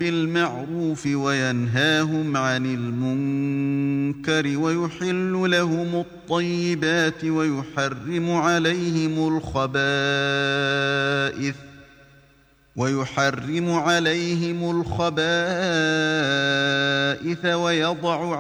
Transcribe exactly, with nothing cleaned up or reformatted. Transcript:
بالمعروف وينهاهم عن المنكر ويحل لهم الطيبات ويحرم عليهم الخبائث ويحرم عليهم الخبائث ويضع